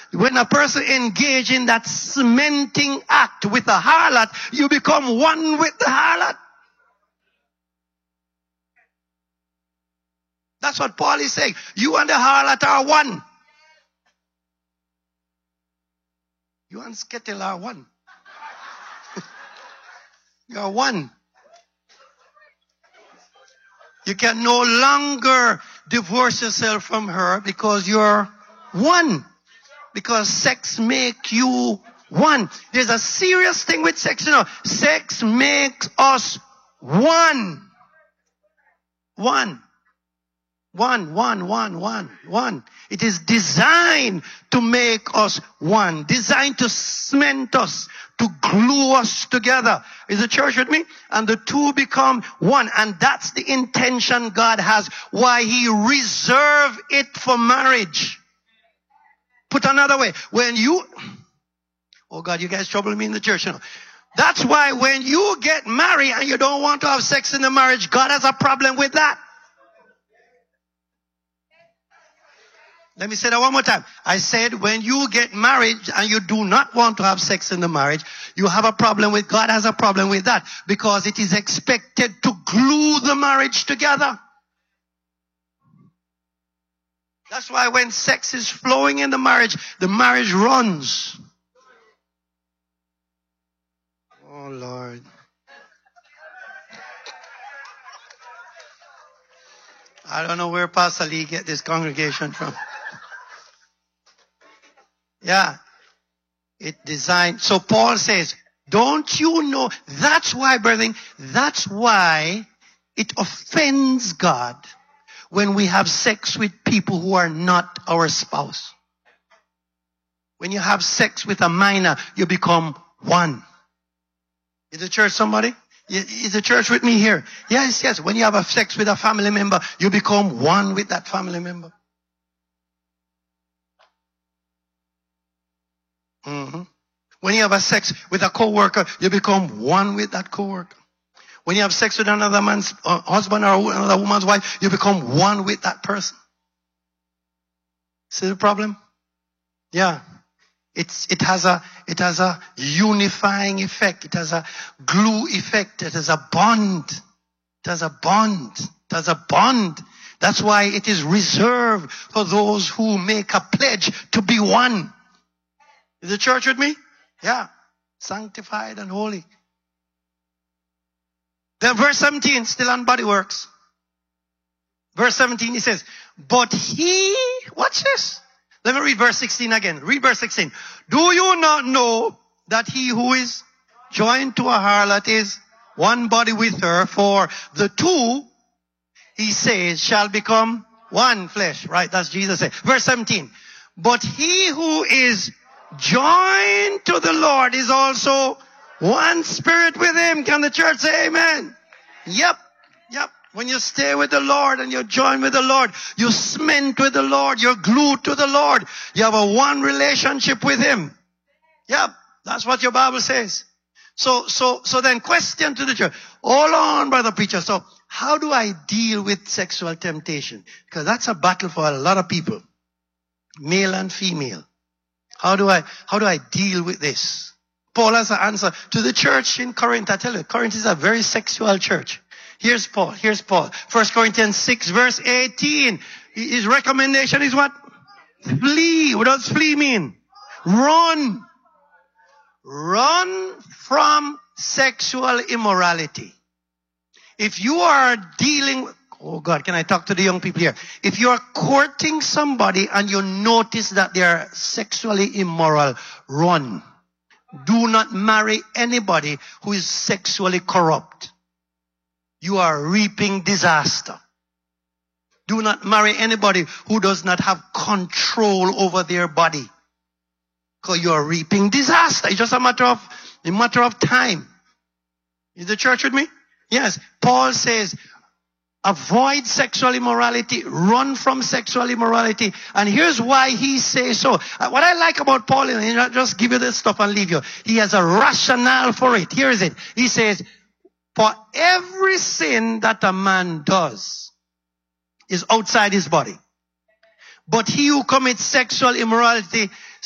when a person engage in that cementing act with a harlot, you become one with the harlot. That's what Paul is saying. You and the harlot are one. You and Skettle are one. You are one. You can no longer divorce yourself from her because you're one. Because sex makes you one. There's a serious thing with sex, you know. Sex makes us one. One. One. It is designed to make us one. Designed to cement us, to glue us together. Is the church with me? And the two become one. And that's the intention God has. Why He reserved it for marriage. Put another way. When you... Oh God, you guys trouble me in the church, you know. That's why when you get married and you don't want to have sex in the marriage, God has a problem with that. Let me say that one more time. I said when you get married and you do not want to have sex in the marriage, you have a problem with, God has a problem with that. Because it is expected to glue the marriage together. That's why when sex is flowing in the marriage runs. Oh Lord. I don't know where Pastor Lee get this congregation from. Yeah. It designed. So Paul says, don't you know? That's why, brethren, that's why it offends God when we have sex with people who are not our spouse. When you have sex with a minor, you become one. Is the church somebody? Is the church with me here? Yes. When you have a sex with a family member, you become one with that family member. When you have a sex with a co-worker, you become one with that co-worker. When you have sex with another man's husband or another woman's wife, you become one with that person. See the problem? Yeah. It has a unifying effect. It has a glue effect. It has a bond. It has a bond. That's why it is reserved for those who make a pledge to be one. Is the church with me? Yeah. Sanctified and holy. Then verse 17, still on body works. Verse 17, he says, but he, watch this. Let me read verse 16 again. Read verse 16. Do you not know that he who is joined to a harlot is one body with her? For the two, he says, shall become one flesh. Right, that's Jesus said. Verse 17. But he who is joined to the Lord is also one spirit with him. Can the church say amen? Yep. When you stay with the Lord and you join with the Lord, you cement with the Lord, you're glued to the Lord. You have a one relationship with Him. Yep. That's what your Bible says. So then question to the church. Hold on, brother preacher. So how do I deal with sexual temptation? Because that's a battle for a lot of people. Male and female. How do I deal with this? Paul has an answer to the church in Corinth. I tell you, Corinth is a very sexual church. Here's Paul. 1 Corinthians 6 verse 18. His recommendation is what? Flee. What does flee mean? Run. Run from sexual immorality. If you are dealing with, oh God, can I talk to the young people here? If you are courting somebody and you notice that they are sexually immoral, run. Do not marry anybody who is sexually corrupt. You are reaping disaster. Do not marry anybody who does not have control over their body. Because you are reaping disaster. It's just a matter of time. Is the church with me? Yes. Paul says, avoid sexual immorality, run from sexual immorality. And here's why he says so. What I like about Paul, and he'll not just give you this stuff and leave you. He has a rationale for it. Here is it. He says, for every sin that a man does is outside his body. But he who commits sexual immorality